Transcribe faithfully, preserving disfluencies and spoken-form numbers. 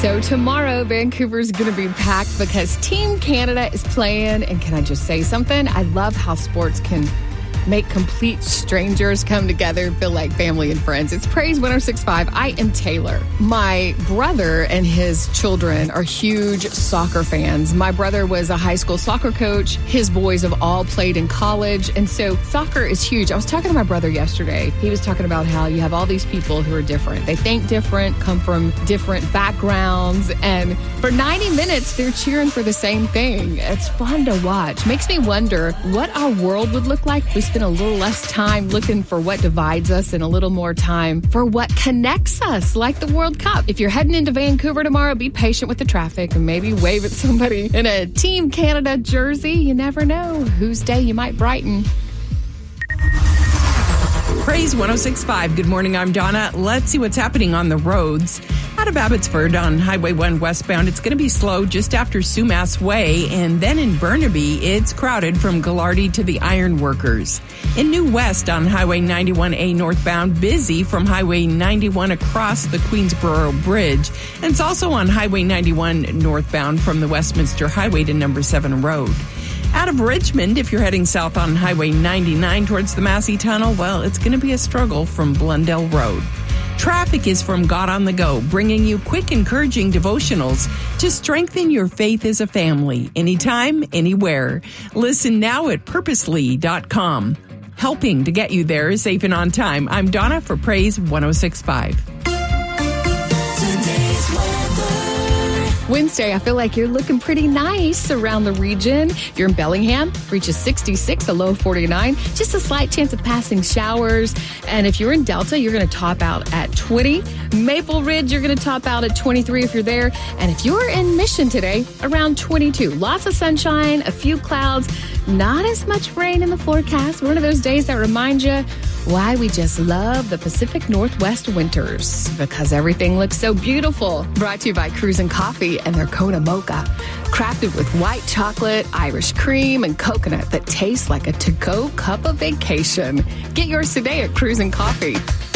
So tomorrow, Vancouver's going to be packed because Team Canada is playing. And can I just say something? I love how sports can make complete strangers come together, feel like family and friends. It's Praise one oh six point five. I am Taylor. My brother and his children are huge soccer fans. My brother was a high school soccer coach. His boys have all played in college. And so soccer is huge. I was talking to my brother yesterday. He was talking about how you have all these people who are different. They think different, come from different backgrounds. And for ninety minutes, they're cheering for the same thing. It's fun to watch. Makes me wonder what our world would look like if we spend a little less time looking for what divides us and a little more time for what connects us, like the World Cup. If you're heading into Vancouver tomorrow, be patient with the traffic and maybe wave at somebody in a Team Canada jersey. You never know whose day you might brighten. Praise one oh six point five. Good morning, I'm Donna. Let's see what's happening on the roads. Out of Abbotsford on Highway one westbound, it's going to be slow just after Sumas Way. And then in Burnaby, it's crowded from Gallardi to the Ironworkers. In New West on Highway ninety-one A northbound, busy from Highway ninety-one across the Queensboro Bridge. And it's also on Highway ninety-one northbound from the Westminster Highway to Number seven Road. Out of Richmond, if you're heading south on Highway ninety-nine towards the Massey Tunnel, well, it's going to be a struggle from Blundell Road. Traffic is from God on the Go, bringing you quick, encouraging devotionals to strengthen your faith as a family, anytime, anywhere. Listen now at purposely dot com. Helping to get you there safe and on time. I'm Donna for Praise one oh six point five. Wednesday, I feel like you're looking pretty nice around the region. If you're in Bellingham, reaches sixty-six, a low of forty-nine. Just a slight chance of passing showers. And if you're in Delta, you're going to top out at twenty. Maple Ridge, you're going to top out at twenty-three if you're there. And if you're in Mission today, around twenty-two. Lots of sunshine, a few clouds, not as much rain in the forecast. One of those days that remind you why we just love the Pacific Northwest winters, because everything looks so beautiful. Brought to you by Cruisin' Coffee and their Kona Mocha. Crafted with white chocolate, Irish cream, and coconut that tastes like a to-go cup of vacation. Get yours today at Cruisin' Coffee.